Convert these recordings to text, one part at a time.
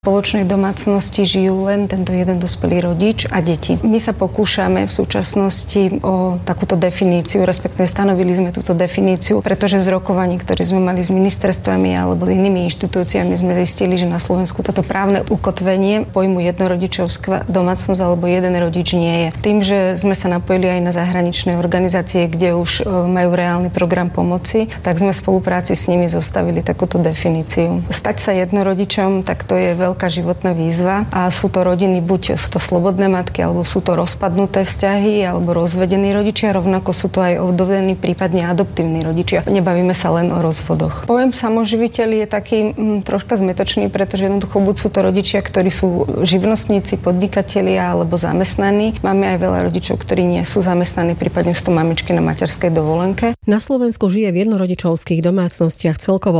V spoločnej domácnosti žijú len tento jeden dospelý rodič a deti. My sa pokúšame v súčasnosti o takúto definíciu, respektíve stanovili sme túto definíciu, pretože z rokovaní, ktoré sme mali s ministerstvami alebo inými inštitúciami, sme zistili, že na Slovensku toto právne ukotvenie pojmu jednorodičovská domácnosť alebo jeden rodič nie je. Tým, že sme sa napojili aj na zahraničné organizácie, kde už majú reálny program pomoci, tak sme v spolupráci s nimi zostavili takúto definíciu. Stať sa jednorodičom, tak to je veľká životná výzva a sú to rodiny, buď sú to slobodné matky, alebo sú to rozpadnuté vzťahy, alebo rozvedení rodičia, rovnako sú to aj ovdovení, prípadne adoptívni rodičia. Nebavíme sa len o rozvodoch. Pojem samoživiteľ je taký troška zmetočný, pretože jednoducho buď sú to rodičia, ktorí sú živnostníci, podnikatelia alebo zamestnaní. Máme aj veľa rodičov, ktorí nie sú zamestnaní, prípadne sú to mamičky na materskej dovolenke. Na Slovensku žije v jednorodičovských domácnostiach celkovo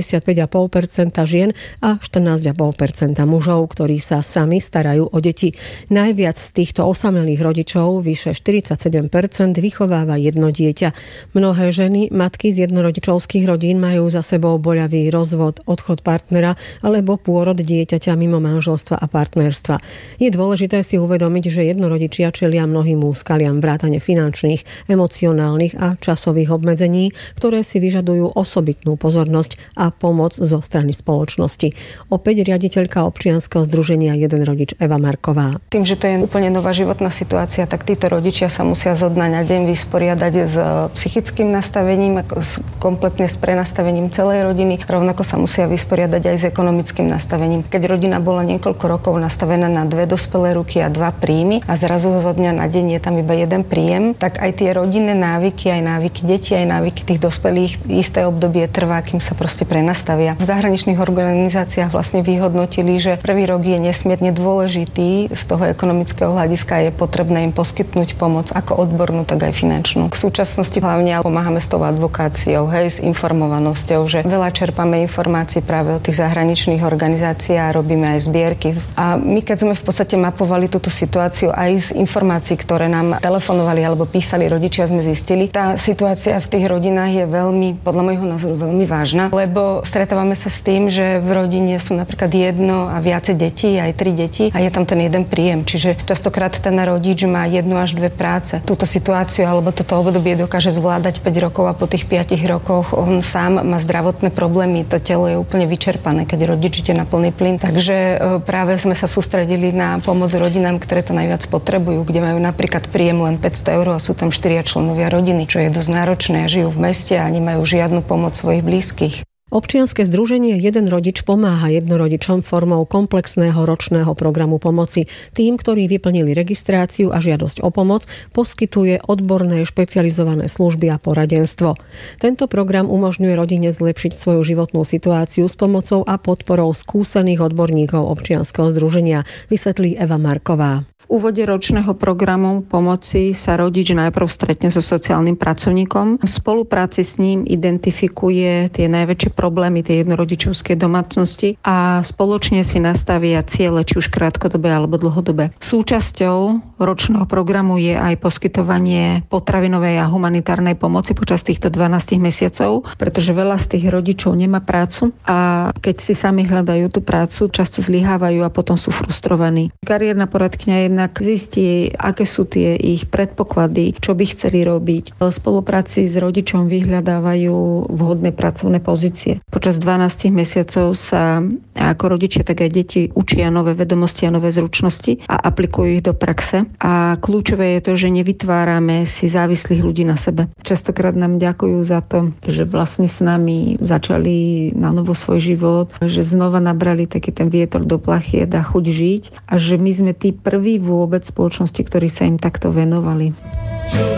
85,5% žien a 14,5% mužov, ktorí sa sami starajú o deti. Najviac z týchto osamelých rodičov, vyše 47%, vychováva jedno dieťa. Mnohé ženy, matky z jednorodičovských rodín majú za sebou boľavý rozvod, odchod partnera alebo pôrod dieťaťa mimo manželstva a partnerstva. Je dôležité si uvedomiť, že jednorodičia čelia mnohým úskaliam vrátane finančných, emocionálnych a časových obmedzení, ktoré si vyžadujú osobitnú pozornosť a pomoc zo strany spoločnosti. Opäť riaditeľka občianskeho združenia Jeden rodič Eva Marková. Tým, že to je úplne nová životná situácia, tak títo rodičia sa musia zo dňa na deň vysporiadať s psychickým nastavením, kompletne s prenastavením celej rodiny. Rovnako sa musia vysporiadať aj s ekonomickým nastavením. Keď rodina bola niekoľko rokov nastavená na 2 dospelé ruky a 2 príjmy a zrazu zo dňa na deň je tam iba jeden príjem, tak aj tie rodinné návyky, aj návyky detí, aj návyky tých dospelých isté obdobie trvá, kým sa proste prenastavia. V zahraničných organizáciách vlastne vyhodnotili, že prvý rok je nesmierne dôležitý z toho ekonomického hľadiska, je potrebné im poskytnúť pomoc ako odbornú, tak aj finančnú. V súčasnosti hlavne pomáhame s tou advokáciou, s informovanosťou, že veľa čerpame informácií práve od tých zahraničných organizácií a robíme aj zbierky. A my keď sme v podstate mapovali túto situáciu aj z informácií, ktoré nám telefonovali alebo písali rodičia, sme zistili, tá situácia v tých rodinách je veľmi, podľa môjho názoru, veľmi vážna, lebo stretávame sa s tým, že v rodine sú napríklad jedno a viacej detí, aj 3 deti a je tam ten jeden príjem. Čiže častokrát ten rodič má 1 až 2 práce. Túto situáciu alebo toto obdobie dokáže zvládať 5 rokov a po tých 5 rokoch on sám má zdravotné problémy. To telo je úplne vyčerpané, keď rodič ide na plný plyn. Takže práve sme sa sústredili na pomoc rodinám, ktoré to najviac potrebujú, kde majú napríklad príjem len 500 eur a sú tam 4 členovia rodiny, čo je dosť náročné a žijú v meste a nemajú žiadnu pomoc svojich blízkych. Občianske združenie Jeden rodič pomáha jednorodičom formou komplexného ročného programu pomoci. Tým, ktorí vyplnili registráciu a žiadosť o pomoc, poskytuje odborné špecializované služby a poradenstvo. Tento program umožňuje rodine zlepšiť svoju životnú situáciu s pomocou a podporou skúsených odborníkov občianskeho združenia, vysvetlí Eva Marková. V úvode ročného programu pomoci sa rodič najprv stretne so sociálnym pracovníkom. V spolupráci s ním identifikuje tie najväčšie problémy tej jednorodičovskej domácnosti a spoločne si nastavia ciele, či už krátkodobé alebo dlhodobé. Súčasťou ročného programu je aj poskytovanie potravinovej a humanitárnej pomoci počas týchto 12 mesiacov, pretože veľa z tých rodičov nemá prácu a keď si sami hľadajú tú prácu, často zlyhávajú a potom sú frustrovaní. Kariérna poradkyňa jednak zistí, aké sú tie ich predpoklady, čo by chceli robiť. V spolupráci s rodičom vyhľadávajú vhodné pracovné pozície. Počas 12 mesiacov sa ako rodičia, tak aj deti učia nové vedomosti a nové zručnosti a aplikujú ich do praxe. A kľúčové je to, že nevytvárame si závislých ľudí na sebe. Častokrát nám ďakujú za to, že vlastne s nami začali na novo svoj život, že znova nabrali taký ten vietor do plachiet a chuť žiť a že my sme tí prví vôbec spoločnosti, ktorí sa im takto venovali.